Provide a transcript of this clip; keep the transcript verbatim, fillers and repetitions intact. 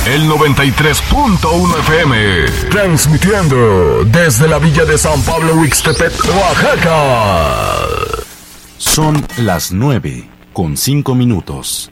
El noventa y tres punto uno F M. Transmitiendo desde la villa de San Pablo Huixtepec, Oaxaca. Son las nueve con cinco minutos.